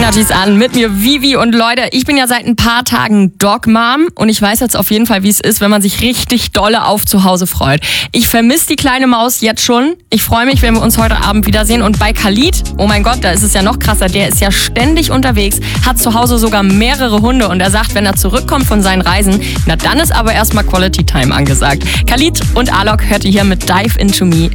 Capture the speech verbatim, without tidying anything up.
Energies an, mit mir Vivi und Leute, ich bin ja seit ein paar Tagen Dog-Mom und ich weiß jetzt auf jeden Fall, wie es ist, wenn man sich richtig dolle auf zu Hause freut. Ich vermisse die kleine Maus jetzt schon. Ich freue mich, wenn wir uns heute Abend wiedersehen. Und bei Khalid, oh mein Gott, da ist es ja noch krasser, der ist ja ständig unterwegs, hat zu Hause sogar mehrere Hunde und er sagt, wenn er zurückkommt von seinen Reisen, na dann ist aber erstmal Quality Time angesagt. Khalid und Alok hört ihr hier mit Dive Into Me.